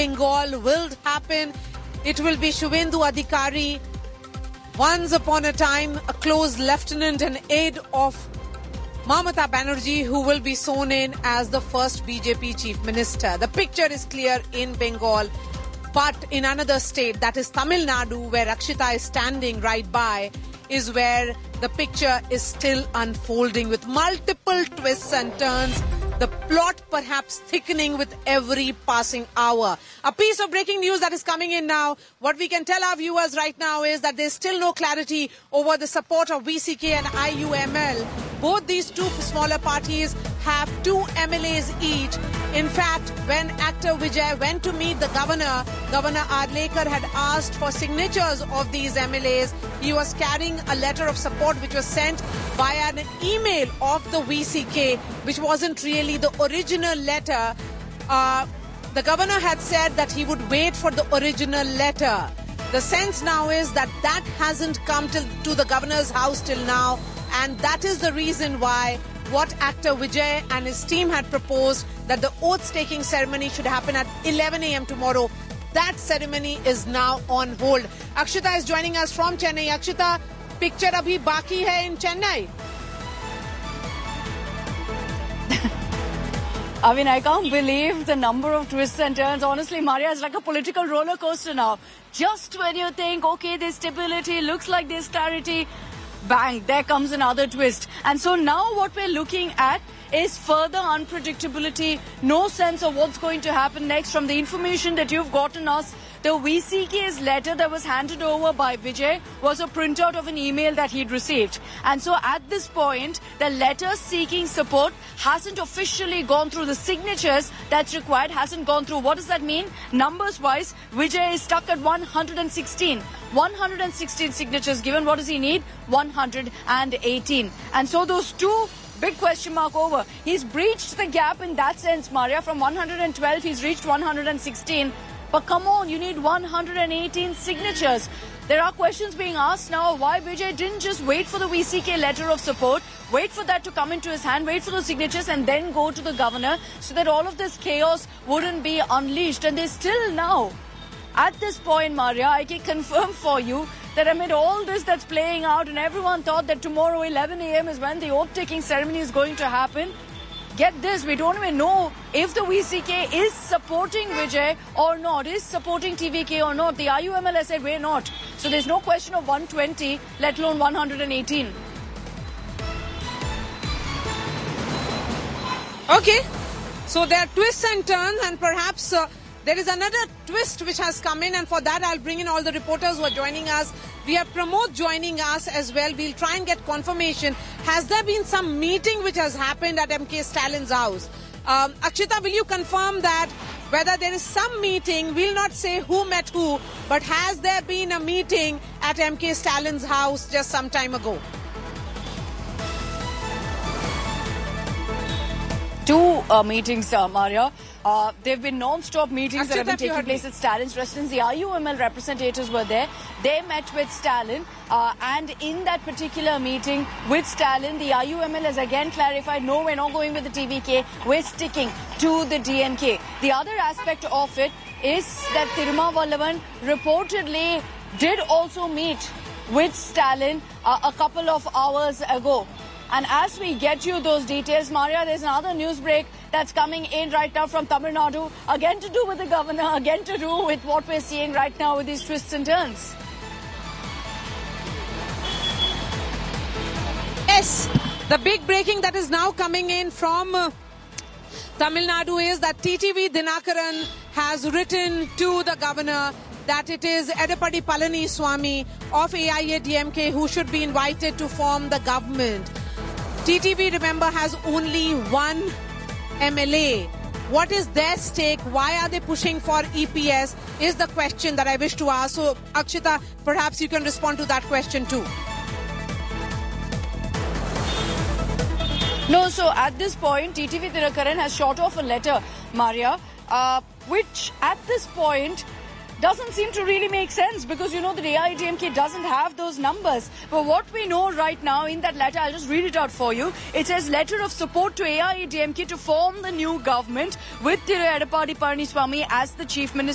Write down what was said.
Bengal will happen. It will be Shubhendu Adhikari, once upon a time a close lieutenant and aide of Mamata Banerjee, who will be sworn in as the first BJP chief minister. The picture is clear in Bengal, but in another state, that is Tamil Nadu, where Akshita is standing right by, is where the picture is still unfolding with multiple twists and turns. The plot perhaps thickening with every passing hour. A piece of breaking news that is coming in now. What we can tell our viewers right now is that there's still no clarity over the support of VCK and IUML. Both these two smaller parties have 2 MLAs each. In fact, when actor Vijay went to meet the Governor Adlekar had asked for signatures of these MLAs. He was carrying a letter of support which was sent via an email of the VCK, which wasn't really the original letter. The Governor had said that he would wait for the original letter. The sense now is that that hasn't come to the Governor's house till now, and that is the reason why what actor Vijay and his team had proposed, that the oath-taking ceremony should happen at 11 a.m. tomorrow. That ceremony is now on hold. Akshita is joining us from Chennai. Akshita, picture abhi baki hai in Chennai? I mean, I can't believe the number of twists and turns. Honestly, Maria, it's like a political roller coaster now. Just when you think, okay, there's stability, looks like there's clarity, bang, there comes another twist. And so now what we're looking at is further unpredictability, no sense of what's going to happen next. From the information that you've gotten us, the VCK's letter that was handed over by Vijay was a printout of an email that he'd received. And so at this point, the letter seeking support hasn't officially gone through. The signatures that's required hasn't gone through. What does that mean? Numbers-wise, Vijay is stuck at 116. 116 signatures given. What does he need? 118. And so those two big question mark over. He's breached the gap in that sense, Maria. From 112, he's reached 116. But come on, you need 118 signatures. There are questions being asked now why Vijay didn't just wait for the VCK letter of support, wait for that to come into his hand, wait for those signatures and then go to the Governor so that all of this chaos wouldn't be unleashed. And they still now, at this point, Maria, I can confirm for you that amid all this that's playing out and everyone thought that tomorrow 11 a.m. is when the oath-taking ceremony is going to happen. Get this, we don't even know if the VCK is supporting Vijay or not, is supporting TVK or not. The IUML has said we're not. So there's no question of 120, let alone 118. Okay, so there are twists and turns, and perhaps there is another twist which has come in, and for that I'll bring in all the reporters who are joining us. We have Pramod joining us as well. We'll try and get confirmation. Has there been some meeting which has happened at MK Stalin's house? Akshita, will you confirm that whether there is some meeting, we'll not say who met who, but has there been a meeting at MK Stalin's house just some time ago? Two meetings, Maria. There have been non-stop meetings that have been taking place at Stalin's residence. The IUML representatives were there. They met with Stalin. And in that particular meeting with Stalin, the IUML has again clarified, no, we're not going with the TVK. We're sticking to the DNK. The other aspect of it is that Tiruma Vallavan reportedly did also meet with Stalin a couple of hours ago. And as we get you those details, Maria, there's another news break that's coming in right now from Tamil Nadu. Again to do with the Governor, again to do with what we're seeing right now with these twists and turns. Yes, the big breaking that is now coming in from Tamil Nadu is that TTV Dinakaran has written to the Governor that it is Edapadi Palaniswamy of AIADMK who should be invited to form the government. TTV, remember, has only one MLA. What is their stake? Why are they pushing for EPS is the question that I wish to ask. So, Akshita, perhaps you can respond to that question too. No, so at this point, TTV Dinakaran has shot off a letter, Maria, which at this point doesn't seem to really make sense because, you know, the AIADMK doesn't have those numbers. But what we know right now in that letter, I'll just read it out for you. It says, letter of support to AIADMK to form the new government with Edapadi Palaniswamy as the Chief Minister.